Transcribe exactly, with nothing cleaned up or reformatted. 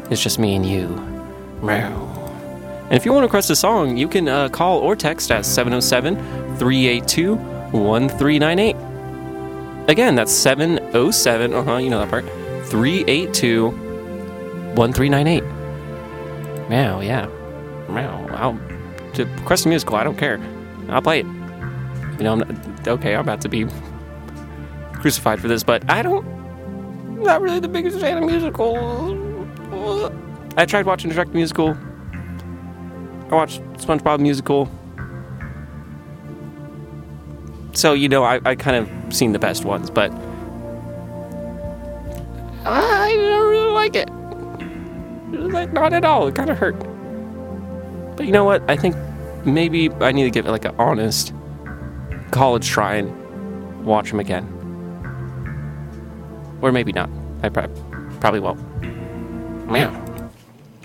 It's just me and you. Meow. And if you want to request a song, you can uh, call or text at seven oh seven, three eight two, one three nine eight. Again, that's seven oh seven, uh-huh, you know that part, three eight two, one three nine eight. Meow, yeah. Meow. I'll, to request a musical, I don't care. I'll play it. You know, I'm not, okay, I'm about to be crucified for this, but I don't, I'm not really the biggest fan of musicals. I tried watching Shrek the Musical. I watched SpongeBob Musical. So, you know, I, I kind of seen the best ones, but I don't really like it. Like, not at all. It kind of hurt. But you know what? I think maybe I need to give it like an honest college try and watch them again. Or maybe not. I pro- probably won't. Meow.